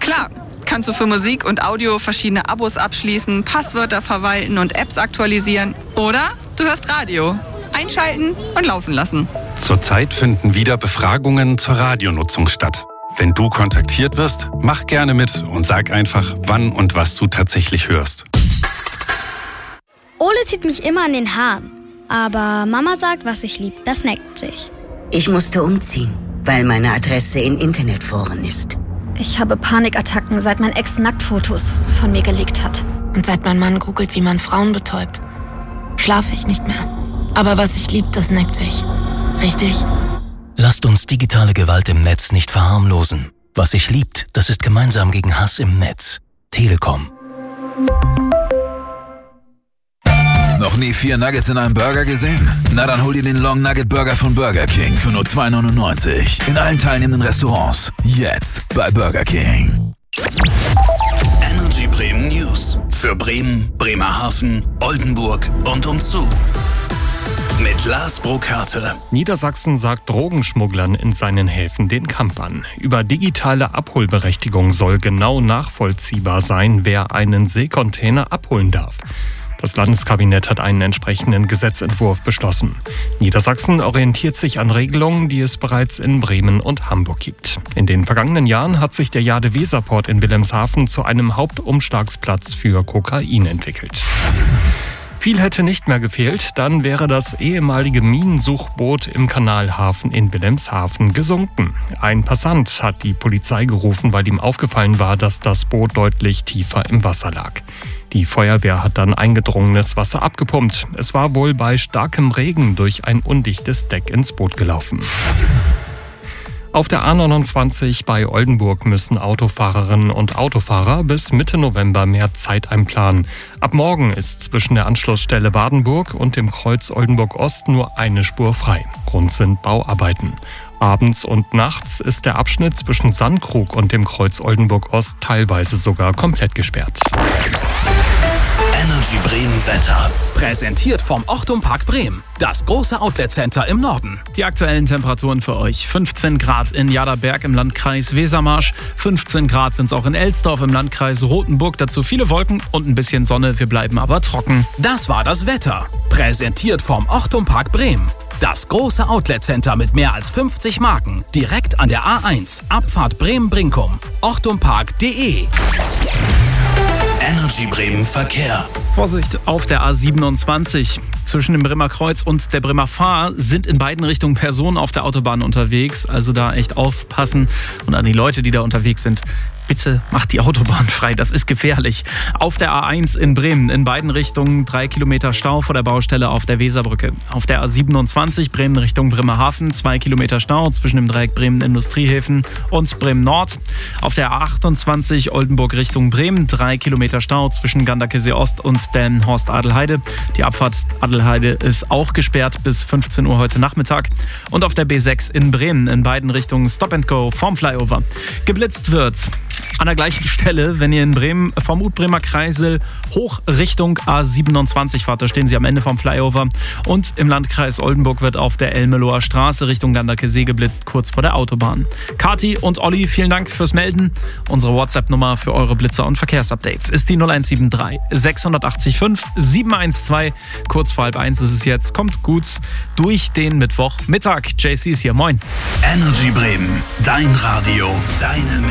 Klar, kannst du für Musik und Audio verschiedene Abos abschließen, Passwörter verwalten und Apps aktualisieren. Oder du hörst Radio. Einschalten und laufen lassen. Zurzeit finden wieder Befragungen zur Radionutzung statt. Wenn du kontaktiert wirst, mach gerne mit und sag einfach, wann und was du tatsächlich hörst. Ole zieht mich immer an den Haaren. Aber Mama sagt, was ich lieb, das neckt sich. Ich musste umziehen, weil meine Adresse in Internetforen ist. Ich habe Panikattacken, seit mein Ex Nacktfotos von mir gelegt hat. Und seit mein Mann googelt, wie man Frauen betäubt, schlafe ich nicht mehr. Aber was ich lieb, das neckt sich. Richtig? Lasst uns digitale Gewalt im Netz nicht verharmlosen. Was sich liebt, das ist gemeinsam gegen Hass im Netz. Telekom. Noch nie 4 Nuggets in einem Burger gesehen? Na dann hol dir den Long Nugget Burger von Burger King für nur $2,99. In allen teilnehmenden Restaurants. Jetzt bei Burger King. Energy Bremen News. Für Bremen, Bremerhaven, Oldenburg und umzu. Mit Lars Burkhardt. Niedersachsen sagt Drogenschmugglern in seinen Häfen den Kampf an. Über digitale Abholberechtigung soll genau nachvollziehbar sein, wer einen Seekontainer abholen darf. Das Landeskabinett hat einen entsprechenden Gesetzentwurf beschlossen. Niedersachsen orientiert sich an Regelungen, die es bereits in Bremen und Hamburg gibt. In den vergangenen Jahren hat sich der Jade-Weser-Port in Wilhelmshaven zu einem Hauptumschlagsplatz für Kokain entwickelt. Viel hätte nicht mehr gefehlt, dann wäre das ehemalige Minensuchboot im Kanalhafen in Wilhelmshaven gesunken. Ein Passant hat die Polizei gerufen, weil ihm aufgefallen war, dass das Boot deutlich tiefer im Wasser lag. Die Feuerwehr hat dann eingedrungenes Wasser abgepumpt. Es war wohl bei starkem Regen durch ein undichtes Deck ins Boot gelaufen. Auf der A29 bei Oldenburg müssen Autofahrerinnen und Autofahrer bis Mitte November mehr Zeit einplanen. Ab morgen ist zwischen der Anschlussstelle Wadenburg und dem Kreuz Oldenburg Ost nur eine Spur frei. Grund sind Bauarbeiten. Abends und nachts ist der Abschnitt zwischen Sandkrug und dem Kreuz Oldenburg Ost teilweise sogar komplett gesperrt. Energy Bremen Wetter. Präsentiert vom Ochtum Park Bremen. Das große Outlet-Center im Norden. Die aktuellen Temperaturen für euch. 15 Grad in Jaderberg im Landkreis Wesermarsch. 15 Grad sind es auch in Elsdorf im Landkreis Rothenburg. Dazu viele Wolken und ein bisschen Sonne. Wir bleiben aber trocken. Das war das Wetter. Präsentiert vom Ochtum Park Bremen. Das große Outlet-Center mit mehr als 50 Marken. Direkt an der A1. Abfahrt Bremen-Brinkum. ochtumpark.de. Energy Bremen Verkehr. Vorsicht auf der A27. Zwischen dem Bremer Kreuz und der Bremer Fahr sind in beiden Richtungen Personen auf der Autobahn unterwegs. Also da echt aufpassen. Und an die Leute, die da unterwegs sind, bitte macht die Autobahn frei, das ist gefährlich. Auf der A1 in Bremen in beiden Richtungen 3 Kilometer Stau vor der Baustelle auf der Weserbrücke. Auf der A27 Bremen Richtung Bremerhaven 2 Kilometer Stau zwischen dem Dreieck Bremen Industriehäfen und Bremen Nord. Auf der A28 Oldenburg Richtung Bremen 3 Kilometer Stau zwischen Ganderkesee Ost und Delmenhorst Adelheide. Die Abfahrt Adelheide ist auch gesperrt bis 15 Uhr heute Nachmittag. Und auf der B6 in Bremen in beiden Richtungen Stop and Go vorm Flyover. Geblitzt wird an der gleichen Stelle, wenn ihr in Bremen vom Utbremer Kreisel hoch Richtung A27 fahrt. Da stehen sie am Ende vom Flyover. Und im Landkreis Oldenburg wird auf der Elmeloher Straße Richtung Ganderkesee geblitzt, kurz vor der Autobahn. Kati und Olli, vielen Dank fürs Melden. Unsere WhatsApp-Nummer für eure Blitzer- und Verkehrsupdates ist die 0173 685 712. Kurz vor 12:30 ist es jetzt. Kommt gut durch den Mittwochmittag. JC ist hier. Moin. Energy Bremen. Dein Radio. Deine